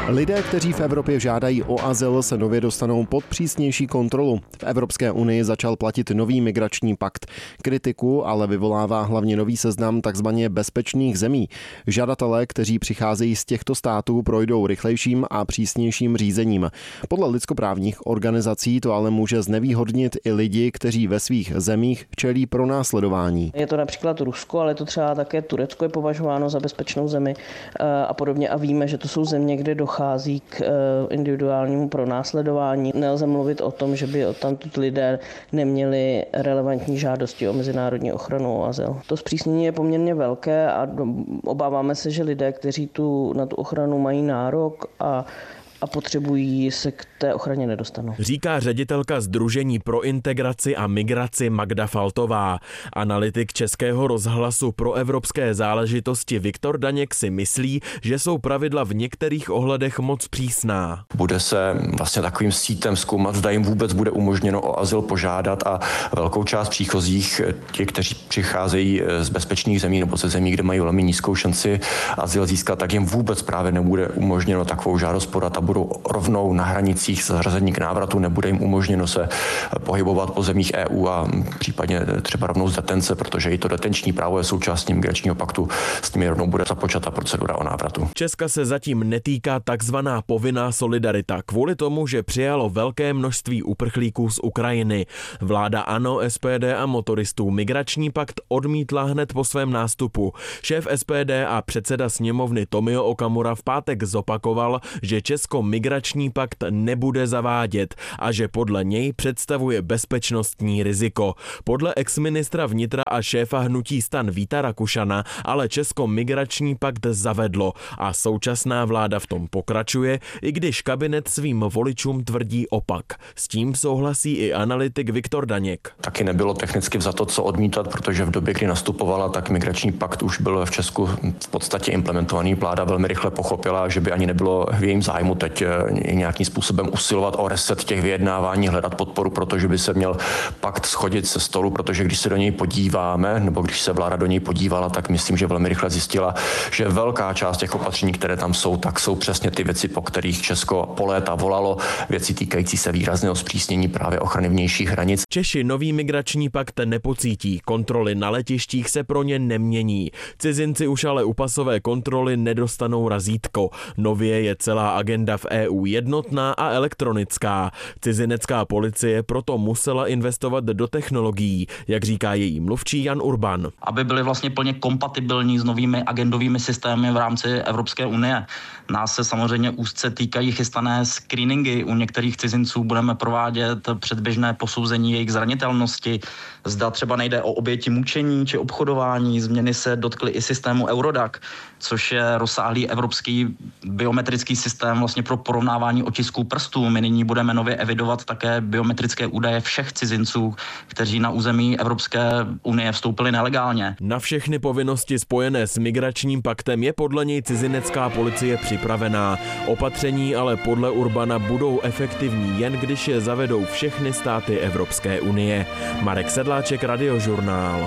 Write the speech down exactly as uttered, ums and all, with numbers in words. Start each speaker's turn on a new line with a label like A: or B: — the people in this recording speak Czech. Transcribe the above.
A: Lidé, kteří v Evropě žádají o azyl, se nově dostanou pod přísnější kontrolu. V Evropské unii začal platit nový migrační pakt. Kritiku ale vyvolává hlavně nový seznam takzvaně bezpečných zemí. Žadatelé, kteří přicházejí z těchto států, projdou rychlejším a přísnějším řízením. Podle lidskoprávních organizací to ale může znevýhodnit i lidi, kteří ve svých zemích čelí pronásledování.
B: Je to například Rusko, ale to třeba také Turecko je považováno za bezpečnou zemi a podobně. A víme, že to jsou země, kde dochází k individuálnímu pronásledování. Nelze mluvit o tom, že by odtamtud lidé neměli relevantní žádosti o mezinárodní ochranu, o azyl. To zpřísnění je poměrně velké a obáváme se, že lidé, kteří tu na tu ochranu mají nárok a a potřebují, se k té ochraně nedostanou.
C: Říká ředitelka Sdružení pro integraci a migraci Magda Faltová. Analytik Českého rozhlasu pro evropské záležitosti Viktor Daněk si myslí, že jsou pravidla v některých ohledech moc přísná.
D: Bude se vlastně takovým sítem zkoumat, zda jim vůbec bude umožněno o azyl požádat a velkou část příchozích, ti, kteří přicházejí z bezpečných zemí nebo ze zemí, kde mají velmi nízkou šanci azyl získat, tak jim vůbec právě nebude umožněno takovou žádost podat a budou rovnou na hranicích zařazení k návratu, nebude jim umožněno se pohybovat po zemích E U a případně třeba rovnou z detence, protože i to detenční právo je součástí migračního paktu, s nimi rovnou bude započata procedura o návratu.
C: Česka se zatím netýká takzvaná povinná solidarita kvůli tomu, že přijalo velké množství uprchlíků z Ukrajiny. Vláda ANO, S P D a motoristů migrační pakt odmítla hned po svém nástupu. Šéf S P D a předseda sněmovny Tomio Okamura v pátek zopakoval, že Česko migrační pakt nebude zavádět a že podle něj představuje bezpečnostní riziko. Podle exministra vnitra a šéfa hnutí STAN Víta Rakušana ale Česko migrační pakt zavedlo a současná vláda v tom pokračuje, i když kabinet svým voličům tvrdí opak. S tím souhlasí i analytik Viktor Daněk.
D: Taky nebylo technicky vzato co odmítat, protože v době, kdy nastupovala, tak migrační pakt už byl v Česku v podstatě implementovaný. Vláda velmi rychle pochopila, že by ani nebylo v jejím zájmu teď nějakým způsobem usilovat o reset těch vyjednávání, hledat podporu, protože by se měl pakt schodit se stolu, protože když se do něj podíváme, nebo když se vláda do něj podívala, tak myslím, že velmi rychle zjistila, že velká část těch opatření, které tam jsou, tak jsou přesně ty věci, po kterých Česko po léta volalo, věci týkající se výrazného zpřísnění právě ochrany vnějších hranic.
C: Češi nový migrační pakt nepocítí, kontroly na letištích se pro ně nemění. Cizinci už ale u pasové kontroly nedostanou razítko. Nově je celá agenda v E U jednotná a elektronická. Cizinecká policie proto musela investovat do technologií, jak říká její mluvčí Jan Urban.
E: Aby byly vlastně plně kompatibilní s novými agendovými systémy v rámci Evropské unie. Nás se samozřejmě úzce týkají chystané screeningy. U některých cizinců budeme provádět předběžné posouzení jejich zranitelnosti. Zda třeba nejde o oběti mučení či obchodování. Změny se dotkly i systému Eurodac, což je rozsáhlý evropský biometrický systém vlastně pro porovnávání otisků prstů. My nyní budeme nově evidovat také biometrické údaje všech cizinců, kteří na území Evropské unie vstoupili nelegálně.
C: Na všechny povinnosti spojené s migračním paktem je podle něj cizinecká policie připravená. Opatření ale podle Urbana budou efektivní jen když je zavedou všechny státy Evropské unie. Marek Sedláček, Radiožurnál.